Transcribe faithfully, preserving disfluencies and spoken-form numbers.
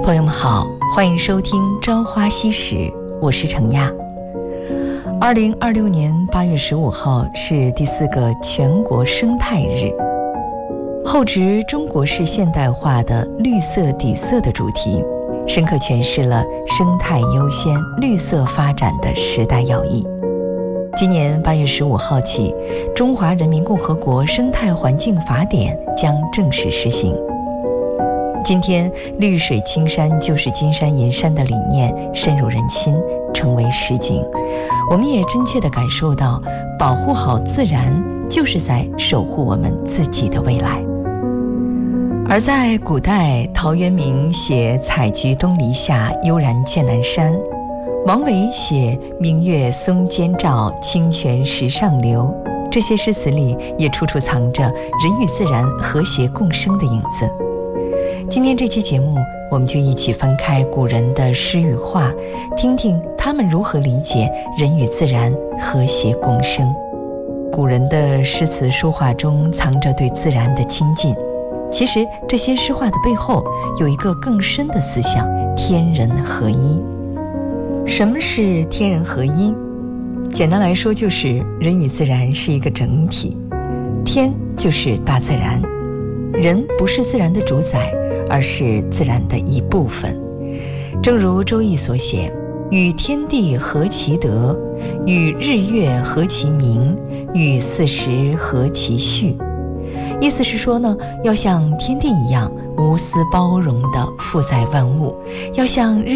朋友们好，欢迎收听《朝花夕拾》，我是程亚。二零二六年八月十五号是第四个全国生态日，厚植中国式现代化的绿色底色的主题，深刻诠释了生态优先、绿色发展的时代要义。今年八月十五号起，《中华人民共和国生态环境法典》将正式施行。今天，绿水青山就是金山银山的理念深入人心，成为实景。我们也真切地感受到，保护好自然就是在守护我们自己的未来。而在古代，陶渊明写“采菊东篱下，悠然见南山”，王维写“明月松间照，清泉石上流”，这些诗词里也处处藏着人与自然和谐共生的影子。今天这期节目，我们就一起翻开古人的诗与画，听听他们如何理解人与自然和谐共生。古人的诗词书画中藏着对自然的亲近，其实这些诗画的背后有一个更深的思想：天人合一。什么是天人合一？简单来说，就是人与自然是一个整体，天就是大自然，人不是自然的主宰，而是自然的一部分。正如《周易》所写：“与天地合其德，与日月合其明，与四时合其序。”意思是说呢，要像天地一样无私包容地负载万物，要像日